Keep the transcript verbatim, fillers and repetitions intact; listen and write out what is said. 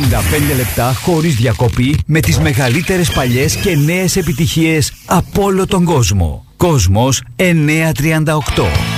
εβδομήντα πέντε λεπτά χωρίς διακοπή με τις μεγαλύτερες παλιές και νέες επιτυχίες από όλο τον κόσμο. Κόσμος εννιακόσια τριάντα οκτώ.